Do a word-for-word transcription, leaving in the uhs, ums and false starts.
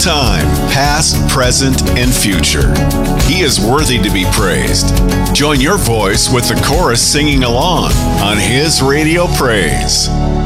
time, past, present, and future. He is worthy to be praised. Join your voice with the chorus singing along on His Radio Praise.